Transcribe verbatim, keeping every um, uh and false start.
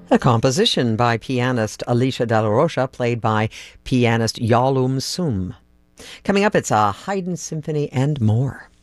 A composition by pianist Alicia Della Rocha, played by pianist Yalum Sum. Coming up, it's a Haydn symphony and more.